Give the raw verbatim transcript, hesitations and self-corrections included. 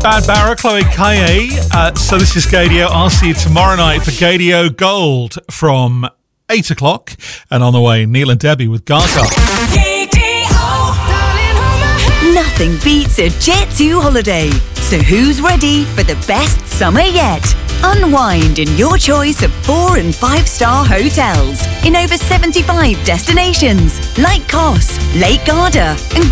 Bad Barra, Chloe Kaye. Uh, so this is Gadio. I'll see you tomorrow night for Gadio Gold from eight o'clock. And on the way, Neil and Debbie with Gaga. Nothing beats a Jet two holiday. So who's ready for the best summer yet? Unwind in your choice of four and five star hotels in over seventy-five destinations like Kos, Lake Garda and